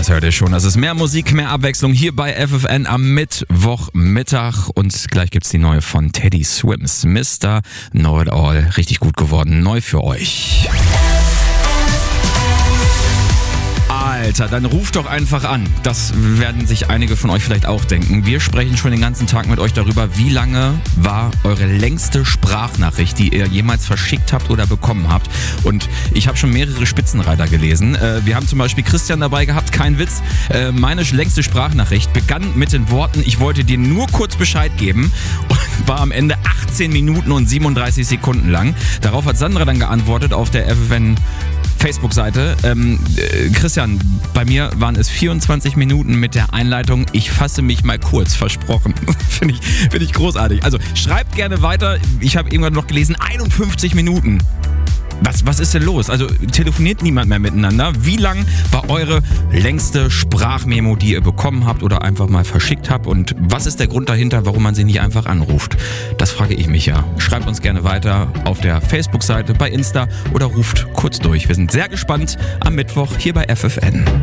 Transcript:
hört ihr schon. Das ist mehr Musik, mehr Abwechslung hier bei FFN am Mittwochmittag. Und gleich gibt's die neue von Teddy Swims. Mr. Know It All. Richtig gut geworden. Neu für euch. Alter, dann ruft doch einfach an. Das werden sich einige von euch vielleicht auch denken. Wir sprechen schon den ganzen Tag mit euch darüber, wie lange war eure längste Sprachnachricht, die ihr jemals verschickt habt oder bekommen habt. Und ich habe schon mehrere Spitzenreiter gelesen. Wir haben zum Beispiel Christian dabei gehabt, kein Witz. Meine längste Sprachnachricht begann mit den Worten, ich wollte dir nur kurz Bescheid geben und war am Ende 18 Minuten und 37 Sekunden lang. Darauf hat Sandra dann geantwortet auf der FFN Facebook-Seite. Christian, bei mir waren es 24 Minuten mit der Einleitung. Ich fasse mich mal kurz, versprochen. Finde ich großartig. Also schreibt gerne weiter. Ich habe irgendwann noch gelesen, 51 Minuten. Was ist denn los? Also telefoniert niemand mehr miteinander. Wie lang war eure längste Sprachmemo, die ihr bekommen habt oder einfach mal verschickt habt? Und was ist der Grund dahinter, warum man sie nicht einfach anruft? Das frage ich mich ja. Schreibt uns gerne weiter auf der Facebook-Seite, bei Insta oder ruft kurz durch. Wir sind sehr gespannt am Mittwoch hier bei FFN.